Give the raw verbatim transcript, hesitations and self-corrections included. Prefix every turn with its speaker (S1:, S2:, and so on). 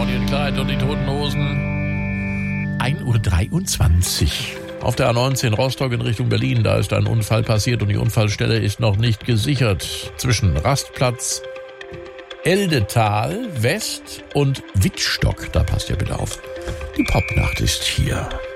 S1: Bonnie und Clyde und die Toten Hosen. ein Uhr dreiundzwanzig. Auf der A neunzehn Rostock in Richtung Berlin, da ist ein Unfall passiert und die Unfallstelle ist noch nicht gesichert. Zwischen Rastplatz Eldetal West und Wittstock, da passt ihr bitte auf. Die Popnacht ist hier.